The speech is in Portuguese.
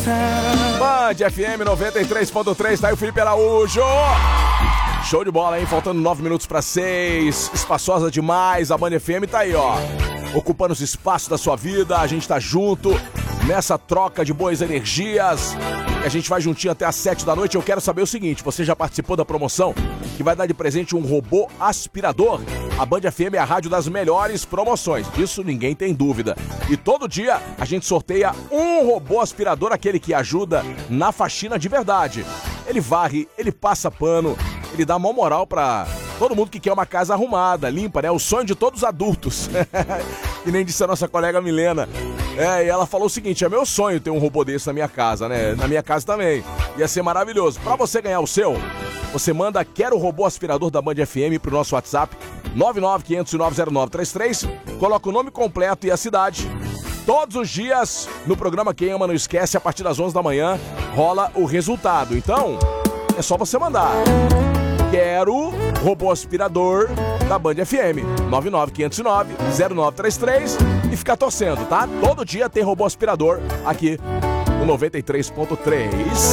Band FM 93.3, tá aí o Felipe Araújo. Show de bola, hein? Faltando 9 minutos para 6. Espaçosa demais, a Band FM tá aí, ó. Ocupando os espaços da sua vida, a gente tá junto nessa troca de boas energias. A gente vai juntinho até às 7 da noite. Eu quero saber o seguinte, você já participou da promoção que vai dar de presente um robô aspirador? A Band FM é a rádio das melhores promoções, disso ninguém tem dúvida. E todo dia a gente sorteia um robô aspirador, aquele que ajuda na faxina de verdade. Ele varre, ele passa pano, ele dá mó moral pra todo mundo que quer uma casa arrumada, limpa, né? O sonho de todos os adultos. E nem disse a nossa colega Milena. E ela falou o seguinte, é meu sonho ter um robô desse na minha casa, né? Na minha casa também. Ia ser maravilhoso. Pra você ganhar o seu, você manda Quero o Robô Aspirador da Band FM pro nosso WhatsApp 995090933, coloca o nome completo e a cidade. Todos os dias, no programa Quem Ama Não Esquece, a partir das 11 da manhã, rola o resultado. Então, é só você mandar Quero Robô Aspirador da Band FM 995090933 e ficar torcendo, tá? Todo dia tem robô aspirador aqui no 93.3.